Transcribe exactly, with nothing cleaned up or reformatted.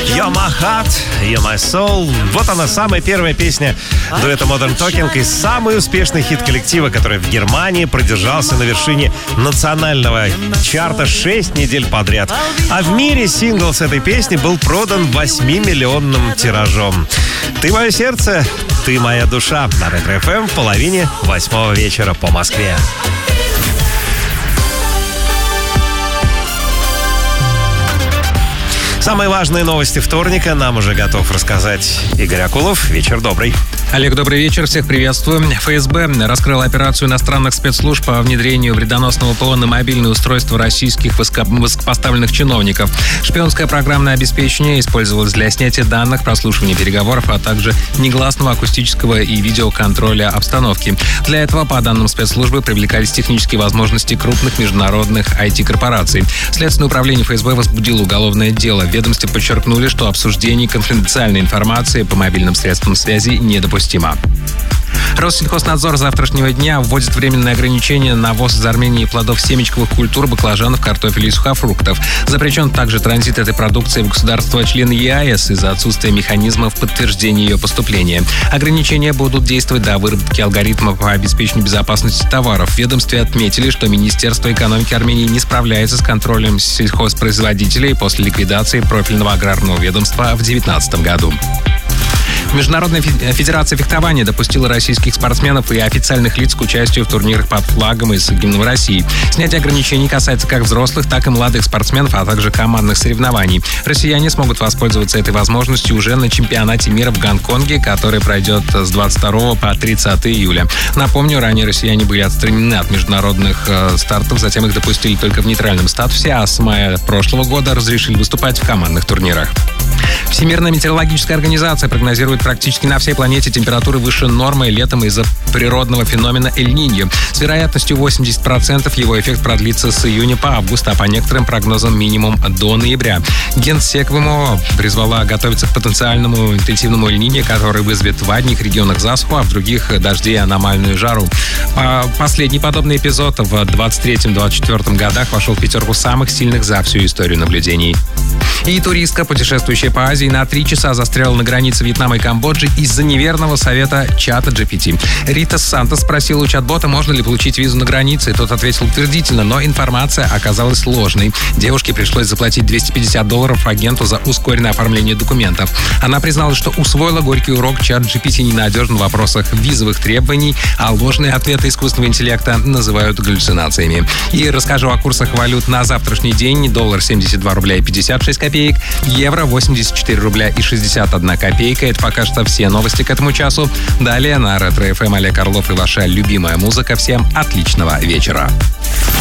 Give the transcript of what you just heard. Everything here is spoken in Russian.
You're my heart, you're my soul. Вот она, самая первая песня дуэта Modern Talking и самый успешный хит коллектива, который в Германии продержался на вершине национального чарта шесть недель подряд. А в мире сингл с этой песни был продан восьмимиллионным тиражом. «Ты мое сердце, ты моя душа» на Ретро-эф эм в половине восьмого вечера по Москве. Самые важные новости вторника нам уже готов рассказать Игорь Акулов. Вечер добрый. Олег, добрый вечер. Всех приветствую. эф эс бэ раскрыла операцию иностранных спецслужб по внедрению вредоносного ПО на мобильные устройства российских высокопоставленных чиновников. Шпионское программное обеспечение использовалось для снятия данных, прослушивания переговоров, а также негласного акустического и видеоконтроля обстановки. Для этого, по данным спецслужбы, привлекались технические возможности крупных международных ай ти-корпораций. Следственное управление эф эс бэ возбудило уголовное дело. В ведомстве подчеркнули, что обсуждение конфиденциальной информации по мобильным средствам связи недопустимо. Россельхознадзор с завтрашнего дня вводит временные ограничения на ввоз из Армении плодов семечковых культур, баклажанов, картофеля и сухофруктов. Запрещен также транзит этой продукции в государства-члены е а эс из-за отсутствия механизмов подтверждения ее поступления. Ограничения будут действовать до выработки алгоритма по обеспечению безопасности товаров. В ведомстве отметили, что Министерство экономики Армении не справляется с контролем сельхозпроизводителей после ликвидации профильного аграрного ведомства в две тысячи девятнадцатом году. Международная федерация фехтования допустила российских спортсменов и официальных лиц к участию в турнирах под флагом и с гимном России. Снятие ограничений касается как взрослых, так и молодых спортсменов, а также командных соревнований. Россияне смогут воспользоваться этой возможностью уже на чемпионате мира в Гонконге, который пройдет с двадцать второго по тридцатое июля. Напомню, ранее россияне были отстранены от международных э, стартов, затем их допустили только в нейтральном статусе, а с мая прошлого года разрешили выступать в командных турнирах. Всемирная метеорологическая организация прогнозирует практически на всей планете температуры выше нормы летом из-за природного феномена Эль-Ниньо. С вероятностью восемьдесят процентов его эффект продлится с июня по август, а по некоторым прогнозам минимум до ноября. Генсек ВМО призвала готовиться к потенциальному интенсивному Эль-Ниньо, который вызовет в одних регионах засуху, а в других дожди и аномальную жару. Последний подобный эпизод в двадцать третьем — двадцать четвёртом годах вошел в пятерку самых сильных за всю историю наблюдений. И туристка, путешествующая по Азии, на три часа застряла на границе Вьетнама и Камбоджи из-за неверного совета чата джи пи ти. Рита Сантос спросила у чат-бота, можно ли получить визу на границе. Тот ответил утвердительно, но информация оказалась ложной. Девушке пришлось заплатить двести пятьдесят долларов агенту за ускоренное оформление документов. Она призналась, что усвоила горький урок, чат джи пи ти ненадежен в вопросах визовых требований, а ложные ответы искусственного интеллекта называют галлюцинациями. И расскажу о курсах валют на завтрашний день. Доллар семьдесят два рубля и пятьдесят шесть копеек, евро восемьдесят четыре рубля и шестьдесят одна копейка. Это пока что все новости к этому часу. Далее на Ретро-эф эм Олег Орлов и ваша любимая музыка. Всем отличного вечера.